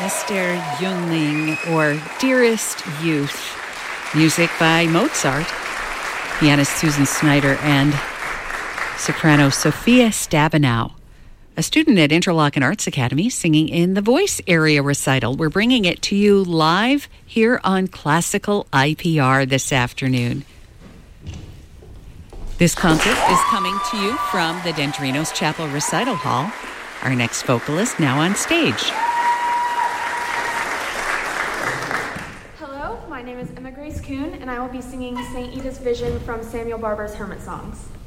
Bester Jüngling, or Dearest Youth. Music by Mozart. Pianist Susan Snyder and soprano Sophia Stabenow. A student at Interlochen Arts Academy singing in the voice area recital. We're bringing it to you live here on Classical IPR this afternoon. This concert is coming to you from the Dendrinos Chapel Recital Hall. Our next vocalist now on stage. Hello, my name is Emma Grace Kuhn, and I will be singing St. Edith's Vision from Samuel Barber's Hermit Songs.